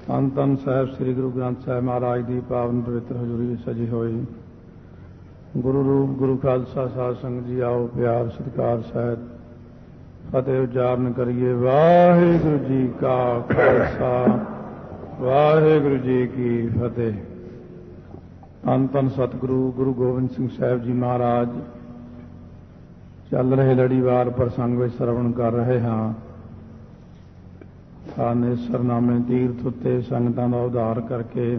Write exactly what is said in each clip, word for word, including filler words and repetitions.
ਧੰਨ ਧੰਨ ਸਾਹਿਬ ਸ੍ਰੀ ਗੁਰੂ ਗ੍ਰੰਥ ਸਾਹਿਬ ਮਹਾਰਾਜ ਦੀ ਪਾਵਨ ਪਵਿੱਤਰ ਹਜ਼ੂਰੀ ਵਿੱਚ ਸਜੀ ਹੋਈ ਗੁਰੂ ਰੂਪ ਗੁਰੂ ਖਾਲਸਾ ਸਾਧ ਸੰਗਤ ਜੀ ਆਓ ਪਿਆਰ ਸਤਿਕਾਰ ਸਹਿਤ ਫਤਿਹ ਉਚਾਰਨ ਕਰੀਏ। ਵਾਹਿਗੁਰੂ ਜੀ ਕਾ ਖਾਲਸਾ ਵਾਹਿਗੁਰੂ ਜੀ ਕੀ ਫਤਿਹ। ਧੰਨ ਧੰਨ ਸਤਿਗੁਰੂ ਗੁਰੂ ਗੋਬਿੰਦ ਸਿੰਘ ਸਾਹਿਬ ਜੀ ਮਹਾਰਾਜ ਚੱਲ ਰਹੇ ਲੜੀਵਾਰ ਪ੍ਰਸੰਗ ਵਿੱਚ ਸਰਵਣ ਕਰ ਰਹੇ ਹਾਂ। ਥਾਨੇਸਰਨਾਮੇ ਤੀਰਥ ਉੱਤੇ ਸੰਗਤਾਂ ਦਾ ਉਧਾਰ ਕਰਕੇ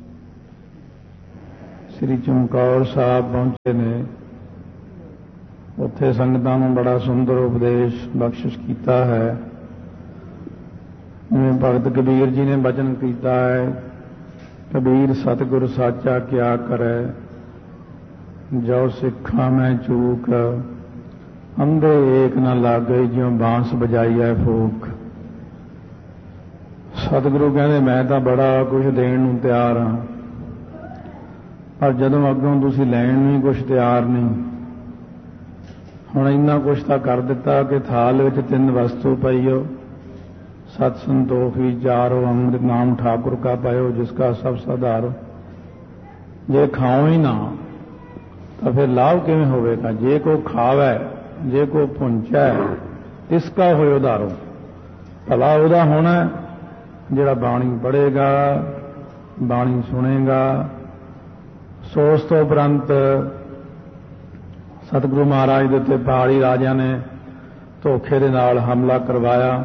ਸ੍ਰੀ ਚਮਕੌਰ ਸਾਹਿਬ ਪਹੁੰਚੇ ਨੇ। ਉੱਥੇ ਸੰਗਤਾਂ ਨੂੰ ਬੜਾ ਸੁੰਦਰ ਉਪਦੇਸ਼ ਬਖਸ਼ਿਸ਼ ਕੀਤਾ ਹੈ। ਜਿਵੇਂ ਭਗਤ ਕਬੀਰ ਜੀ ਨੇ ਬਚਨ ਕੀਤਾ ਹੈ, ਕਬੀਰ ਸਤਿਗੁਰ ਸਾਚਾ ਕਿਆ ਕਰੈ, ਜੋ ਸਿੱਖਾਂ ਮੈਂ ਚੂਕ, ਅੰਧੇ ਏਕ ਨਾ ਲਾਗੇ, ਜਿਉਂ ਬਾਂਸ ਬਜਾਈ ਹੈ ਫੂਕ। ਸਤਿਗੁਰੂ ਕਹਿੰਦੇ ਮੈਂ ਤਾਂ ਬੜਾ ਕੁਝ ਦੇਣ ਨੂੰ ਤਿਆਰ ਹਾਂ, ਪਰ ਜਦੋਂ ਅੱਗੋਂ ਤੁਸੀਂ ਲੈਣ ਨੂੰ ਕੁਝ ਤਿਆਰ ਨਹੀਂ। ਹੁਣ ਇੰਨਾ ਕੁਛ ਤਾਂ ਕਰ ਦਿੱਤਾ ਕਿ ਥਾਲ ਵਿੱਚ ਤਿੰਨ ਵਸਤੂ ਪਈਓ, ਸਤ ਸੰਤੋਖ ਵਿਚਾਰੋ, ਅੰਮ੍ਰਿਤ ਨਾਮ ਠਾकुर का पायो, जिसका सब साधारो। ਜੇ ਖਾਓ ਹੀ ਨਾ ਤਾਂ ਫਿਰ ਲਾਭ ਕਿਵੇਂ ਹੋਵੇਗਾ? ਜੇ ਕੋ ਖਾਵੇ, ਜੇ ਕੋ ਪੁੰਚੈ, ਤਿਸਕਾ ਹੋਇ ਉਧਾਰੋ। ਭਲਾ ਉਹਦਾ ਹੋਣਾ ਜਿਹੜਾ ਬਾਣੀ ਪੜ੍ਹੇਗਾ, ਬਾਣੀ ਸੁਣੇਗਾ। ਸੋ ਉਸ ਤੋਂ ਉਪਰੰਤ ਸਤਿਗੁਰੂ ਮਹਾਰਾਜ ਦੇ ਉੱਤੇ ਪਹਾੜੀ ਰਾਜਿਆਂ ਨੇ ਧੋਖੇ ਦੇ ਨਾਲ ਹਮਲਾ ਕਰਵਾਇਆ।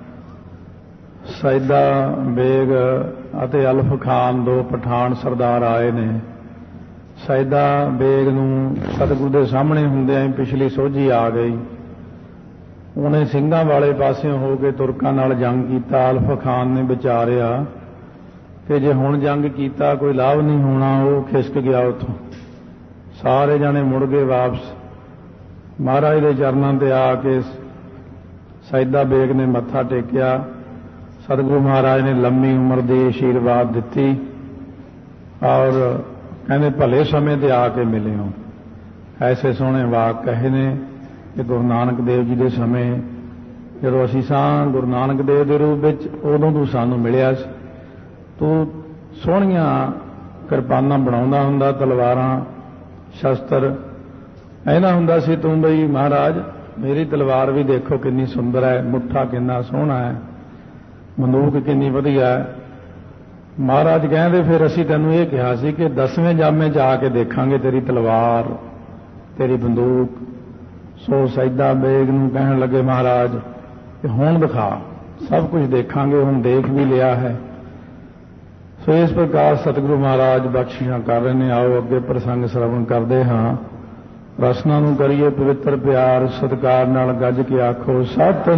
ਸੈਦਾ ਬੇਗ ਅਤੇ ਅਲਫ ਖਾਨ ਦੋ ਪਠਾਨ ਸਰਦਾਰ ਆਏ ਨੇ। ਸੈਦਾ ਬੇਗ ਨੂੰ ਸਤਿਗੁਰੂ ਦੇ ਸਾਹਮਣੇ ਹੁੰਦਿਆਂ ਹੀ ਪਿਛਲੀ ਸੋਝੀ ਆ ਗਈ। ਉਹਨੇ ਸਿੰਘਾਂ ਵਾਲੇ ਪਾਸਿਓਂ ਹੋ ਕੇ ਤੁਰਕਾਂ ਨਾਲ ਜੰਗ ਕੀਤਾ। ਅਲਫ ਖਾਨ ਨੇ ਵਿਚਾਰਿਆ ਕਿ ਜੇ ਹੁਣ ਜੰਗ ਕੀਤਾ ਕੋਈ ਲਾਭ ਨਹੀਂ ਹੋਣਾ। ਉਹ ਖਿਸਕ ਗਿਆ ਉੱਥੋਂ। ਸਾਰੇ ਜਾਣੇ ਮੁੜ ਗਏ ਵਾਪਸ। ਮਹਾਰਾਜ ਦੇ ਚਰਨਾਂ ਤੇ ਆ ਕੇ ਸੈਦਾ ਬੇਗ ਨੇ ਮੱਥਾ ਟੇਕਿਆ। ਸਤਿਗੁਰੂ ਮਹਾਰਾਜ ਨੇ ਲੰਮੀ ਉਮਰ ਦੀ ਆਸ਼ੀਰਵਾਦ ਦਿੱਤੀ ਔਰ ਕਹਿੰਦੇ ਭਲੇ ਸਮੇਂ ਤੇ ਆ ਕੇ ਮਿਲੇ ਹੋ। ਐਸੇ ਸੋਹਣੇ ਵਾਕ ਕਹੇ ਨੇ ਕਿ ਗੁਰੂ ਨਾਨਕ ਦੇਵ ਜੀ ਦੇ ਸਮੇਂ ਜਦੋਂ ਅਸੀਂ ਸਾਂ ਗੁਰੂ ਨਾਨਕ ਦੇਵ ਦੇ ਰੂਪ ਵਿੱਚ, ਉਦੋਂ ਤੂੰ ਸਾਨੂੰ ਮਿਲਿਆ ਸੀ। ਤੂੰ ਸੋਹਣੀਆਂ ਕਿਰਪਾਨਾਂ ਬਣਾਉਂਦਾ ਹੁੰਦਾ, ਤਲਵਾਰਾਂ ਸ਼ਸਤਰ ਐਨਾ ਹੁੰਦਾ ਸੀ ਤੂੰ ਬਈ ਮਹਾਰਾਜ ਮੇਰੀ ਤਲਵਾਰ ਵੀ ਦੇਖੋ ਕਿੰਨੀ ਸੁੰਦਰ ਹੈ, ਮੁੱਠਾ ਕਿੰਨਾ ਸੋਹਣਾ ਹੈ, ਬੰਦੂਕ ਕਿੰਨੀ ਵਧੀਆ ਹੈ। ਮਹਾਰਾਜ ਕਹਿੰਦੇ ਫਿਰ ਅਸੀਂ ਤੈਨੂੰ ਇਹ ਕਿਹਾ ਸੀ ਕਿ ਦਸਵੇਂ ਜਾਮੇ ਜਾ ਕੇ ਦੇਖਾਂਗੇ ਤੇਰੀ ਤਲਵਾਰ, ਤੇਰੀ ਬੰਦੂਕ। ਸੋ ਸੈਦਾ ਬੇਗ ਨੂੰ ਕਹਿਣ ਲੱਗੇ ਮਹਾਰਾਜ ਕਿ ਹੁਣ ਦਿਖਾ, ਸਭ ਕੁਝ ਦੇਖਾਂਗੇ, ਹੁਣ ਦੇਖ ਵੀ ਲਿਆ ਹੈ। ਸੋ ਇਸ ਪ੍ਰਕਾਰ ਸਤਿਗੁਰੂ ਮਹਾਰਾਜ ਬਖਸ਼ਿਸ਼ਾਂ ਕਰ ਰਹੇ ਨੇ। ਆਓ ਅੱਗੇ ਪ੍ਰਸੰਗ ਸਰਵਣ ਕਰਦੇ ਹਾਂ। ਰਸਨਾ ਨੂੰ ਕਰੀਏ ਪਵਿੱਤਰ ਪਿਆਰ, ਸਤਿਕਾਰ ਨਾਲ ਗੱਜ ਕੇ ਆਖੋ ਸਤਿ